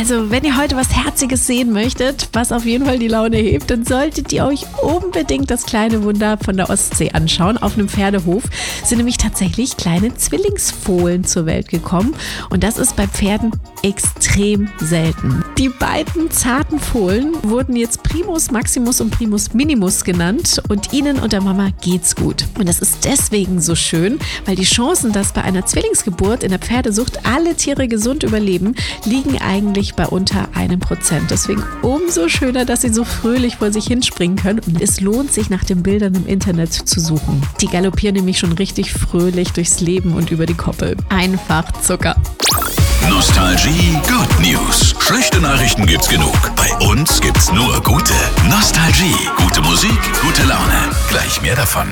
Also, wenn ihr heute was Herziges sehen möchtet, was auf jeden Fall die Laune hebt, dann solltet ihr euch unbedingt das kleine Wunder von der Ostsee anschauen. Auf einem Pferdehof sind nämlich tatsächlich kleine Zwillingsfohlen zur Welt gekommen. Und das ist bei Pferden extrem selten. Die beiden zarten Fohlen wurden jetzt Primus Maximus und Primus Minimus genannt. Und ihnen und der Mama geht's gut. Und das ist deswegen so schön, weil die Chancen, dass bei einer Zwillingsgeburt in der Pferdezucht alle Tiere gesund überleben, liegen eigentlich bei unter 1%. Deswegen umso schöner, dass sie so fröhlich vor sich hinspringen können. Und es lohnt sich, nach den Bildern im Internet zu suchen. Die galoppieren nämlich schon richtig fröhlich durchs Leben und über die Koppel. Einfach Zucker. Nostalgie Good News. Schlechte Nachrichten gibt's genug. Bei uns gibt's nur gute. Nostalgie. Gute Musik, gute Laune. Gleich mehr davon.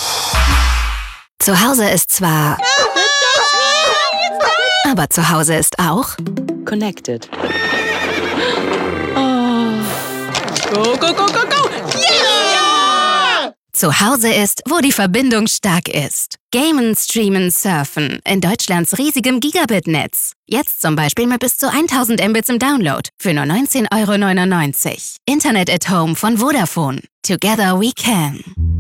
Zu Hause ist zwar... aber zu Hause ist auch... Connected. Go, go, go, go, go! Yeah! Zu Hause ist, wo die Verbindung stark ist. Gamen, streamen, surfen. In Deutschlands riesigem Gigabit-Netz. Jetzt zum Beispiel mit bis zu 1000 Mbits im Download. Für nur 19,99 €. Internet at Home von Vodafone. Together we can.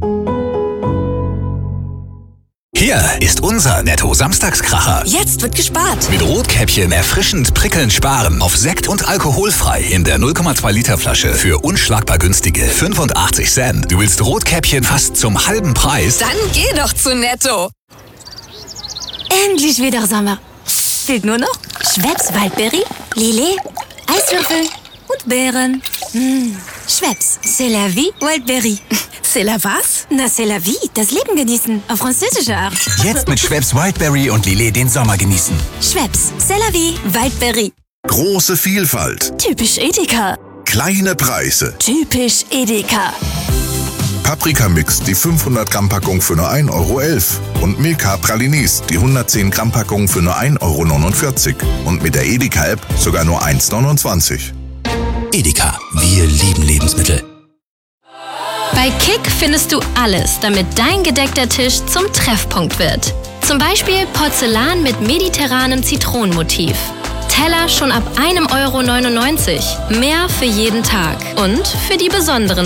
Hier ist unser Netto-Samstagskracher. Jetzt wird gespart. Mit Rotkäppchen erfrischend prickelnd sparen. Auf Sekt und alkoholfrei in der 0,2 Liter Flasche für unschlagbar günstige 85 Cent. Du willst Rotkäppchen fast zum halben Preis? Dann geh doch zu Netto. Endlich wieder Sommer. Fehlt nur noch Schweppes Waldbeere, Lillet, Eiswürfel und Beeren. Schweppes, c'est la vie, Wildberry. C'est la was? Na, c'est la vie, das Leben genießen, auf französische Art. Jetzt mit Schweppes Wildberry und Lillet den Sommer genießen. Schweppes, c'est la vie, Wildberry. Große Vielfalt, Typisch Edeka. kleine Preise. Typisch Edeka. Paprika-Mix, die 500 Gramm Packung für nur 1,11 € und Milka Pralinis, die 110 Gramm Packung für nur 1,49 € und mit der Edeka-App sogar nur 1,29 €. Edeka, wir lieben Lebensmittel. Bei Kick findest du alles, damit dein gedeckter Tisch zum Treffpunkt wird. Zum Beispiel Porzellan mit mediterranem Zitronenmotiv. Teller schon ab 1,99 €. Mehr für jeden Tag und für die besonderen